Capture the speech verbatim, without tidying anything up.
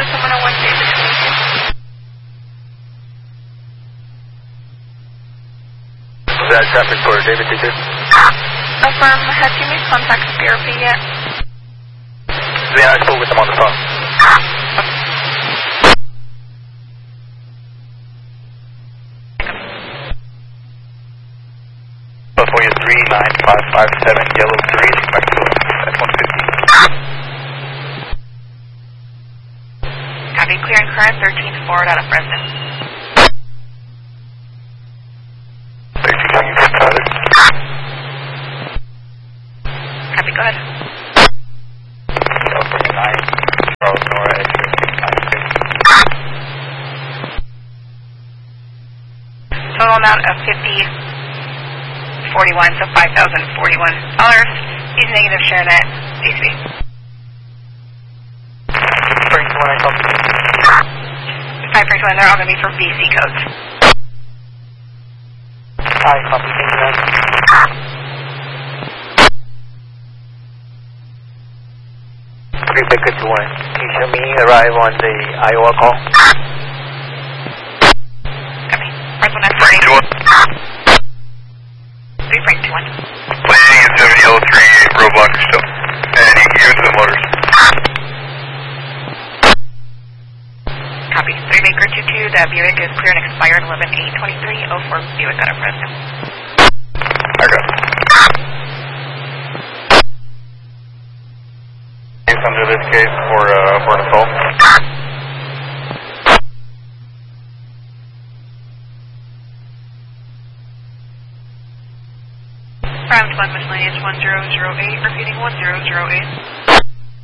seven oh one David. That traffic for David Teacher. Affirm, have you made contact with B R P yet? Yeah, I spoke with them on the phone. California three nine five five seven, yellow three, Mexico, at one fifty. Copy, clear and current, thirteen forward out of Fresno. thirteen, can you start it? Copy, go ahead. California nine, Charles Nora, X-ray six nine six. Total amount of fifty forty-one, so five thousand forty-one dollars. Use negative share net, D C B. Frank, one I copy. five Franklin, they're all going to be for V C codes. Hi, copy, thank you, man. three Baker two one, can you show me arrive on the Iowa call? Copy. First one, that's Frank. three Frank two one. Landing at seven yellow three, roadblock still. And you can give it to the motors. Copy. three Baker two two, the Buick is clear and expired eleven eight twenty-three, oh four Buick out of Fresno. I got it. Under this case for, uh, for an assault. Round one miscellaneous one zero zero eight, repeating one zero zero eight.